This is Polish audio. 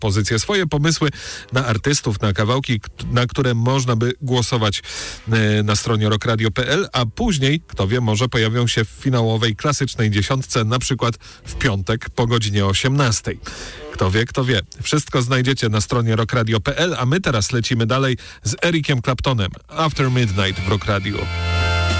pozycje, swoje pomysły na artystów, na kawałki, na które można by głosować na stronie rockradio.pl, a później, kto wie, może pojawią się w finałowej klasycznej dziesiątce, na przykład w piątek po godzinie 18. Kto wie, kto wie. Wszystko znajdziecie na stronie rockradio.pl, a my teraz lecimy dalej z Ericiem Claptonem. After Midnight w Rock Radio.